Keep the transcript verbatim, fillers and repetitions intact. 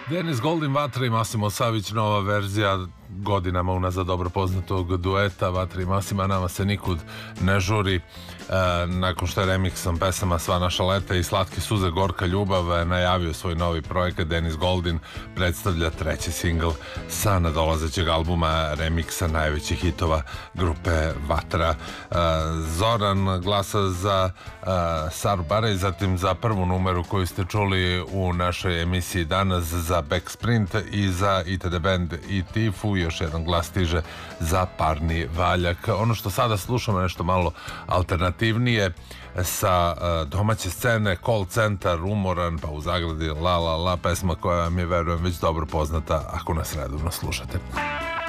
Denis Goldin, Vatra i Masimo Savić, nova verzija godinama unazad dobro poznatog dueta Vatra i Masima, nama se nikud ne žuri. E, nakon što je remiksom pesama Sva naša leta i Slatke suze gorka ljubav najavio svoj novi projekat, Denis Goldin predstavlja treći singl sa nadolazećeg albuma remiksa najvećih hitova grupe Vatra. E, Zoran glasa za e, Saru Barej, zatim za prvu numeru koju ste čuli u našoj emisiji danas, za Backsprint i za I T D Band i Tifu. Još jedan glas stiže za Parni valjak. Ono što sada slušamo je nešto malo alternativnije sa domaće scene, Call Centar, Umoran, pa u zagradi La La La, pesma koja vam je, verujem, već dobro poznata ako nas redovno slušate.